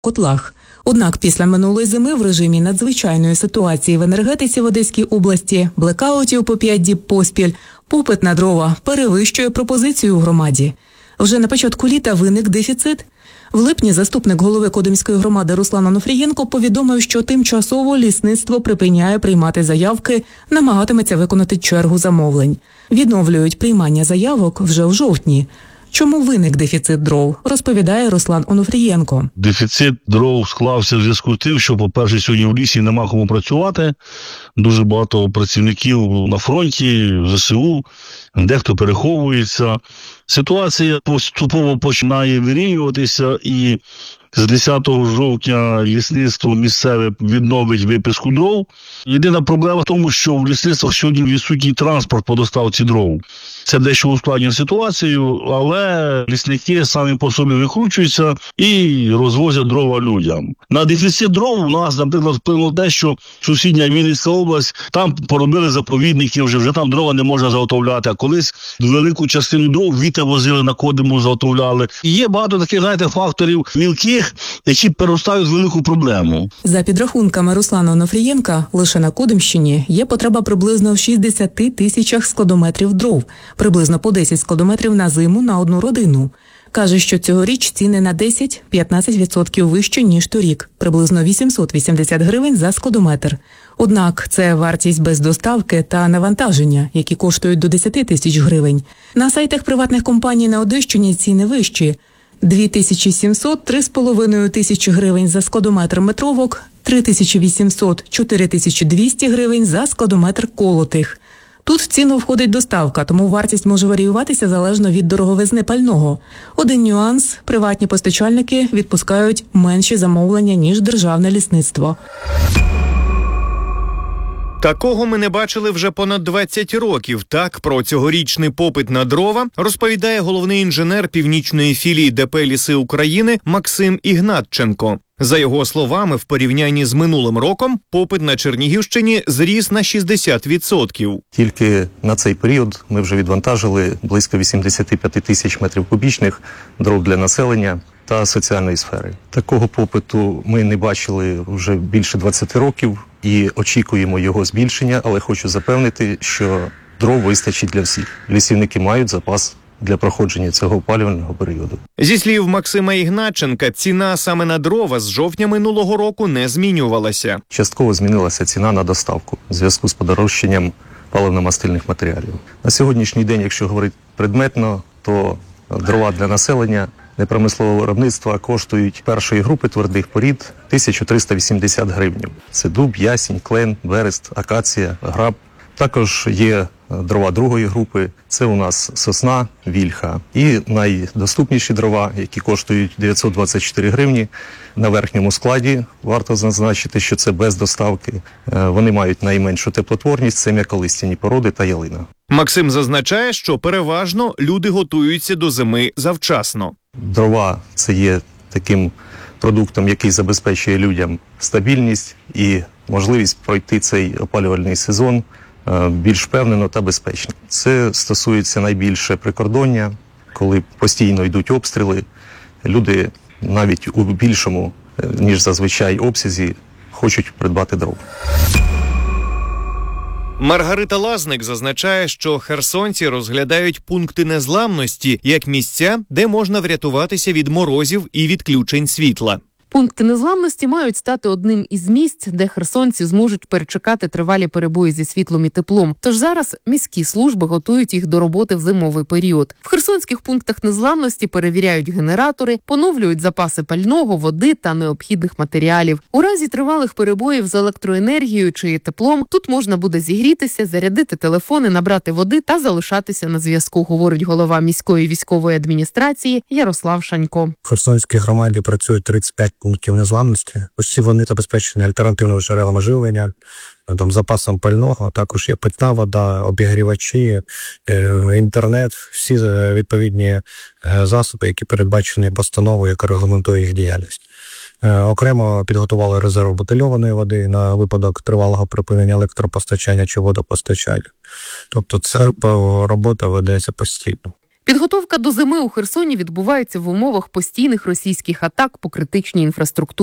котлах. Однак після минулої зими в режимі надзвичайної ситуації в енергетиці в Одеській області, блекаутів по 5 діб поспіль, попит на дрова перевищує пропозицію у громаді. Вже на початку літа виник дефіцит. В липні заступник голови Кодимської громади Руслан Онуфрієнко повідомив, що тимчасово лісництво припиняє приймати заявки, намагатиметься виконати чергу замовлень. Відновлюють приймання заявок вже в жовтні. Чому виник дефіцит дров, розповідає Руслан Онуфрієнко. Дефіцит дров склався в зв'язку з тим, що, по-перше, сьогодні в лісі нема кому працювати. Дуже багато працівників на фронті, в ЗСУ, дехто переховується. Ситуація поступово починає вирівнюватися, і з 10 жовтня лісництво місцеве відновить виписку дров. Єдина проблема в тому, що в лісництвах сьогодні відсутній транспорт по доставці дров. Це дещо ускладнює ситуацію, але лісники самі по собі викручуються і розвозять дрова людям. На дефіцит дров у нас, наприклад, вплинуло те, що сусідня Вінницька область, там поробили заповідники, вже там дрова не можна заготовляти, а колись велику частину дров віта возили на Кодиму, заготовляли. І є багато таких, знаєте, факторів мілких, які переростають в велику проблему. За підрахунками Руслана Онуфрієнка, лише на Кодимщині є потреба приблизно в 60 тисячах складометрів дров, приблизно по 10 складометрів на зиму на одну родину. Каже, що цьогоріч ціни на 10-15% вище, ніж торік, приблизно 880 гривень за складометр. Однак це вартість без доставки та навантаження, які коштують до 10 тисяч гривень. На сайтах приватних компаній на Одещині ціни вищі. 2700-3,5 тисячі гривень за складометр метровок, 3800-4200 гривень за складометр колотих. Тут в ціну входить доставка, тому вартість може варіюватися залежно від дороговизни пального. Один нюанс – приватні постачальники відпускають менші замовлення, ніж державне лісництво. Такого ми не бачили вже понад 20 років. Так, про цьогорічний попит на дрова розповідає головний інженер північної філії ДП «Ліси України» Максим Ігнатченко. За його словами, в порівнянні з минулим роком попит на Чернігівщині зріс на 60%. Тільки на цей період ми вже відвантажили близько 85 тисяч метрів кубічних дров для населення та соціальної сфери. Такого попиту ми не бачили вже більше 20 років і очікуємо його збільшення, але хочу запевнити, що дров вистачить для всіх. Лісівники мають запас для проходження цього опалювального періоду. Зі слів Максима Ігнатченка, ціна саме на дрова з жовтня минулого року не змінювалася. Частково змінилася ціна на доставку в зв'язку з подорожчанням паливно-мастильних матеріалів. На сьогоднішній день, якщо говорити предметно, то дрова для населення непромислового виробництва коштують першої групи твердих порід 1380 гривень. Це дуб, ясінь, клен, берест, акація, граб. Також є дрова другої групи, це у нас сосна, вільха. І найдоступніші дрова, які коштують 924 гривні, на верхньому складі, варто зазначити, що це без доставки. Вони мають найменшу теплотворність, це м'яколистяні породи та ялина. Максим зазначає, що переважно люди готуються до зими завчасно. Дрова – це є таким продуктом, який забезпечує людям стабільність і можливість пройти цей опалювальний сезон більш впевнено та безпечно. Це стосується найбільше прикордоння, коли постійно йдуть обстріли. Люди навіть у більшому, ніж зазвичай, обсязі хочуть придбати дров. Маргарита Лазник зазначає, що херсонці розглядають пункти незламності як місця, де можна врятуватися від морозів і відключень світла. Пункти незламності мають стати одним із місць, де херсонці зможуть перечекати тривалі перебої зі світлом і теплом. Тож зараз міські служби готують їх до роботи в зимовий період. В херсонських пунктах незламності перевіряють генератори, поновлюють запаси пального, води та необхідних матеріалів. У разі тривалих перебоїв з електроенергією чи теплом тут можна буде зігрітися, зарядити телефони, набрати води та залишатися на зв'язку, говорить голова міської військової адміністрації Ярослав Шанько. В Херсонській громаді працюють 35 пунктів незламності. Усі вони забезпечені альтернативними джерелами живлення, запасом пального, а також є питна вода, обігрівачі, інтернет, всі відповідні засоби, які передбачені постановою, яка регламентує їх діяльність. Окремо підготували резерв бутильованої води на випадок тривалого припинення електропостачання чи водопостачання. Тобто ця робота ведеться постійно. Підготовка до зими у Херсоні відбувається в умовах постійних російських атак по критичній інфраструктурі.